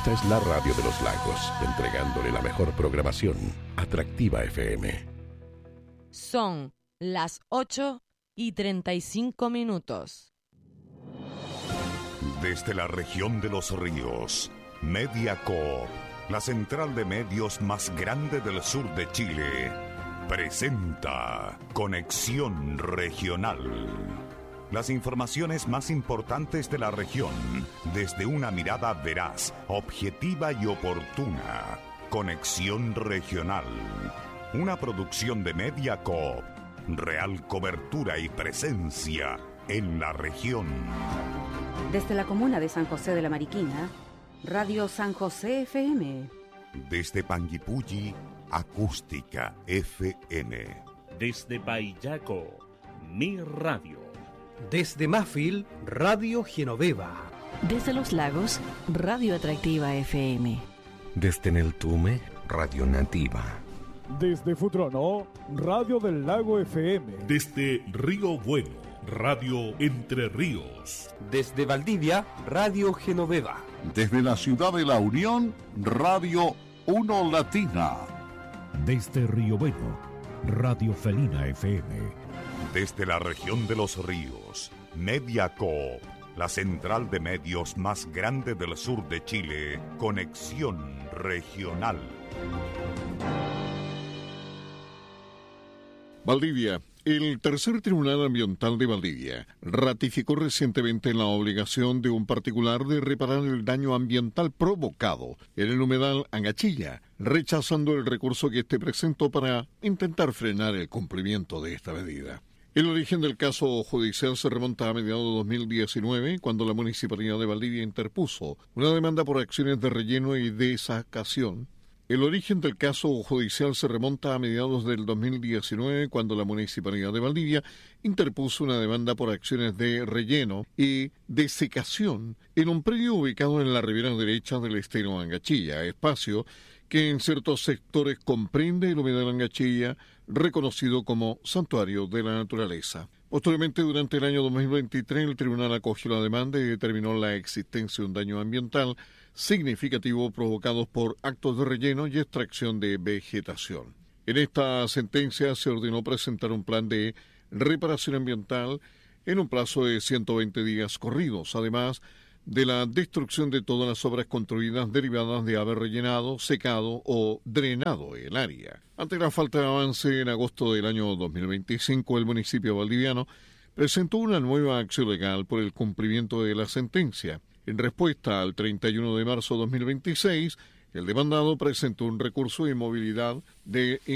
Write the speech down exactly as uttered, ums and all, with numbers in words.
Esta es la radio de los lagos, entregándole la mejor programación. Atractiva F M. Son las ocho y treinta y cinco minutos. Desde la región de los ríos, Mediacoop, la central de medios más grande del sur de Chile, presenta Conexión Regional. Las informaciones más importantes de la región, desde una mirada veraz, objetiva y oportuna. Conexión Regional, una producción de Mediacoop, real cobertura y presencia en la región. Desde la comuna de San José de la Mariquina, Radio San José F M. Desde Panguipulli, Acústica F M. Desde Payaco, Mi Radio. Desde Mafil, Radio Genoveva. Desde Los Lagos, Radio Atractiva F M. Desde Neltume, Radio Nativa. Desde Futrono, Radio del Lago F M. Desde Río Bueno, Radio Entre Ríos. Desde Valdivia, Radio Genoveva. Desde la ciudad de La Unión, Radio Uno Latina. Desde Río Bueno, Radio Felina F M. Desde la región de los ríos, Mediacoop, la central de medios más grande del sur de Chile, Conexión Regional. Valdivia. El tercer Tribunal Ambiental de Valdivia ratificó recientemente la obligación de un particular de reparar el daño ambiental provocado en el humedal Angachilla, rechazando el recurso que éste presentó para intentar frenar el cumplimiento de esta medida. El origen del caso judicial se remonta a mediados de dos mil diecinueve, cuando la Municipalidad de Valdivia interpuso una demanda por acciones de relleno y desacación. El origen del caso judicial se remonta a mediados del dos mil diecinueve, cuando la Municipalidad de Valdivia interpuso una demanda por acciones de relleno y desecación en un predio ubicado en la ribera derecha del estero Angachilla, espacio que en ciertos sectores comprende el humedal Angachilla, reconocido como Santuario de la Naturaleza. Posteriormente, durante el año dos mil veintitrés, el tribunal acogió la demanda y determinó la existencia de un daño ambiental significativo provocado por actos de relleno y extracción de vegetación. En esta sentencia se ordenó presentar un plan de reparación ambiental en un plazo de ciento veinte días corridos, además de la destrucción de todas las obras construidas derivadas de haber rellenado, secado o drenado el área. Ante la falta de avance, en agosto del año dos mil veinticinco, el municipio valdiviano presentó una nueva acción legal por el cumplimiento de la sentencia. En respuesta, al treinta y uno de marzo de dos mil veintiséis, el demandado presentó un recurso de inmovilidad de